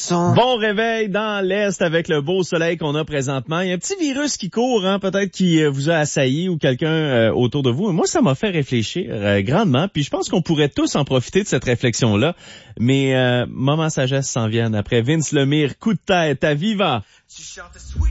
Bon réveil dans l'Est avec le beau soleil qu'on a présentement. Il y a un petit virus qui court, peut-être qui vous a assailli ou quelqu'un autour de vous. Moi, ça m'a fait réfléchir grandement. Puis je pense qu'on pourrait tous en profiter de cette réflexion-là. Mais moment sagesse s'en viennent après Vince Lemire, coup de tête à Viva.